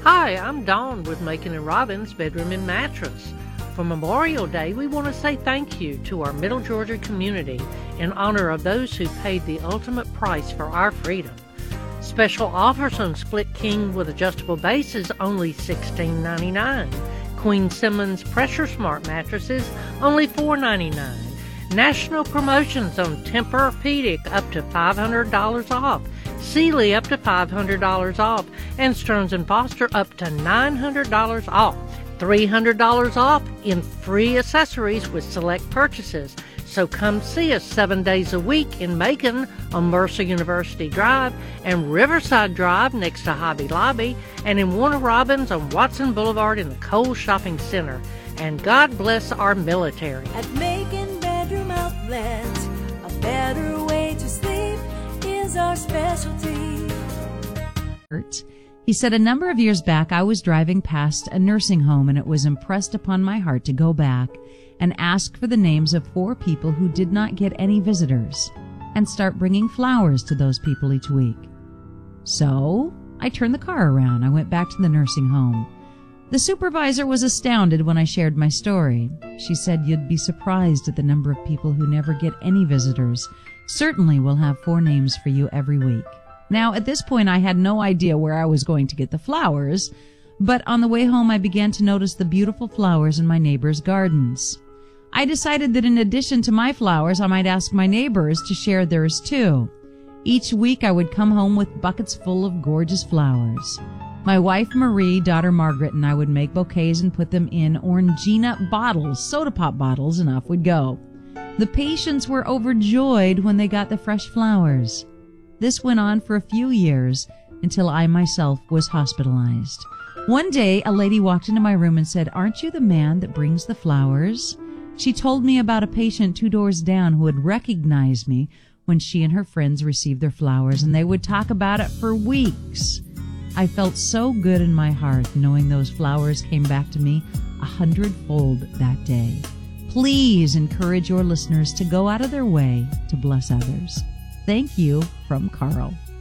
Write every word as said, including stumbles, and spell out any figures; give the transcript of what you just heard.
Hi, I'm Dawn with Macon and Robbins Bedroom and Mattress. For Memorial Day, we want to say thank you to our Middle Georgia community in honor of those who paid the ultimate price for our freedom. Special offers on Split King with adjustable bases only sixteen ninety-nine. Queen Simmons Pressure Smart mattresses only four ninety-nine. National promotions on Tempur-Pedic up to five hundred dollars off. Sealy up to five hundred dollars off, and Stearns and Foster up to nine hundred dollars off. three hundred dollars off in free accessories with select purchases. So come see us seven days a week in Macon on Mercer University Drive and Riverside Drive next to Hobby Lobby, and in Warner Robins on Watson Boulevard in the Kohl's Shopping Center. And God bless our military. At Macon Bedroom Outlet, a better way to sleep is our specialty. He said, a number of years back, I was driving past a nursing home and it was impressed upon my heart to go back and ask for the names of four people who did not get any visitors and start bringing flowers to those people each week. So I turned the car around. I went back to the nursing home. The supervisor was astounded when I shared my story. She said, you'd be surprised at the number of people who never get any visitors. Certainly we'll have four names for you every week. Now, at this point, I had no idea where I was going to get the flowers, but on the way home, I began to notice the beautiful flowers in my neighbors' gardens. I decided that in addition to my flowers, I might ask my neighbors to share theirs too. Each week, I would come home with buckets full of gorgeous flowers. My wife, Marie, daughter Margaret, and I would make bouquets and put them in Orangina bottles, soda pop bottles, and off we'd go. The patients were overjoyed when they got the fresh flowers. This went on for a few years until I myself was hospitalized. One day, a lady walked into my room and said, aren't you the man that brings the flowers? She told me about a patient two doors down who had recognized me when she and her friends received their flowers, and they would talk about it for weeks. I felt so good in my heart knowing those flowers came back to me a hundredfold that day. Please encourage your listeners to go out of their way to bless others. Thank you from Carl.